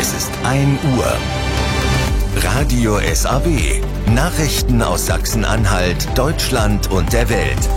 Es ist 1 Uhr. Radio SAW. Nachrichten aus Sachsen-Anhalt, Deutschland und der Welt.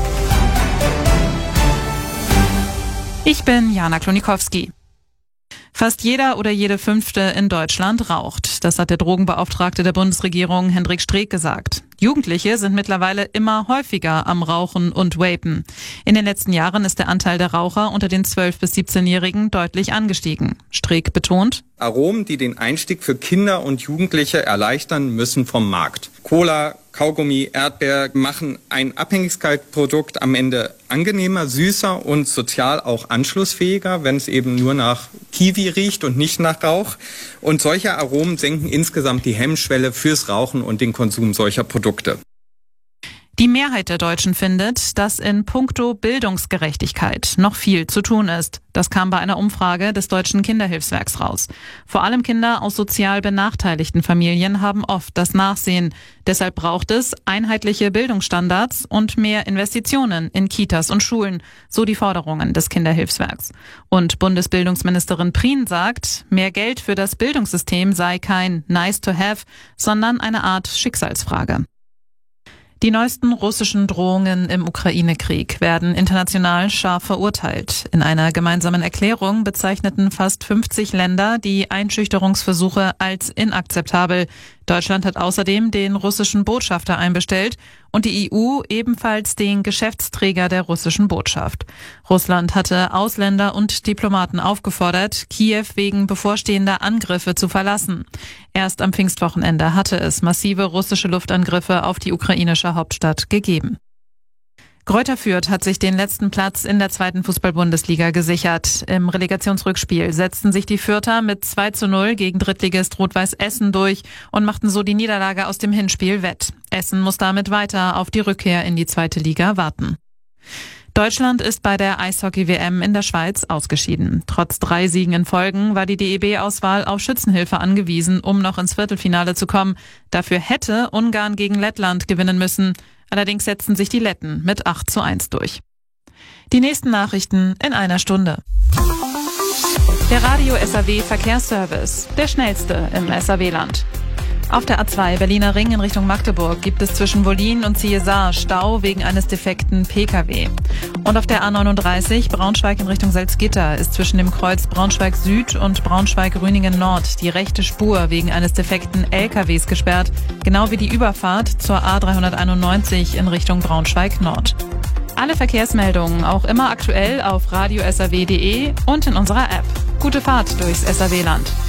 Ich bin Jana Klonikowski. Fast jeder oder jede Fünfte in Deutschland raucht. Das hat der Drogenbeauftragte der Bundesregierung, Hendrik Streeck, gesagt. Jugendliche sind mittlerweile immer häufiger am Rauchen und Vapen. In den letzten Jahren ist der Anteil der Raucher unter den 12- bis 17-Jährigen deutlich angestiegen. Streeck betont: Aromen, die den Einstieg für Kinder und Jugendliche erleichtern, müssen vom Markt. Cola, Kaugummi, Erdbeer machen ein Abhängigkeitsprodukt am Ende angenehmer, süßer und sozial auch anschlussfähiger, wenn es eben nur nach Kiwi riecht und nicht nach Rauch. Und solche Aromen senken insgesamt die Hemmschwelle fürs Rauchen und den Konsum solcher Produkte. Die Mehrheit der Deutschen findet, dass in puncto Bildungsgerechtigkeit noch viel zu tun ist. Das kam bei einer Umfrage des Deutschen Kinderhilfswerks raus. Vor allem Kinder aus sozial benachteiligten Familien haben oft das Nachsehen. Deshalb braucht es einheitliche Bildungsstandards und mehr Investitionen in Kitas und Schulen, so die Forderungen des Kinderhilfswerks. Und Bundesbildungsministerin Prien sagt, mehr Geld für das Bildungssystem sei kein nice to have, sondern eine Art Schicksalsfrage. Die neuesten russischen Drohungen im Ukraine-Krieg werden international scharf verurteilt. In einer gemeinsamen Erklärung bezeichneten fast 50 Länder die Einschüchterungsversuche als inakzeptabel. Deutschland hat außerdem den russischen Botschafter einbestellt und die EU ebenfalls den Geschäftsträger der russischen Botschaft. Russland hatte Ausländer und Diplomaten aufgefordert, Kiew wegen bevorstehender Angriffe zu verlassen. Erst am Pfingstwochenende hatte es massive russische Luftangriffe auf die ukrainische Hauptstadt gegeben. Greuther Fürth hat sich den letzten Platz in der 2. Fußball-Bundesliga gesichert. Im Relegationsrückspiel setzten sich die Fürther mit 2:0 gegen Drittligist Rot-Weiß Essen durch und machten so die Niederlage aus dem Hinspiel wett. Essen muss damit weiter auf die Rückkehr in die 2. Liga warten. Deutschland ist bei der Eishockey-WM in der Schweiz ausgeschieden. Trotz 3 Siegen in Folgen war die DEB-Auswahl auf Schützenhilfe angewiesen, um noch ins Viertelfinale zu kommen. Dafür hätte Ungarn gegen Lettland gewinnen müssen. Allerdings setzten sich die Letten mit 8:1 durch. Die nächsten Nachrichten in einer Stunde. Der Radio SAW Verkehrsservice, der schnellste im SAW-Land. Auf der A2 Berliner Ring in Richtung Magdeburg gibt es zwischen Wollin und Ziesar Stau wegen eines defekten Pkw. Und auf der A39 Braunschweig in Richtung Salzgitter ist zwischen dem Kreuz Braunschweig Süd und Braunschweig-Rüningen Nord die rechte Spur wegen eines defekten LKWs gesperrt, genau wie die Überfahrt zur A391 in Richtung Braunschweig Nord. Alle Verkehrsmeldungen auch immer aktuell auf radiosaw.de und in unserer App. Gute Fahrt durchs SAW-Land.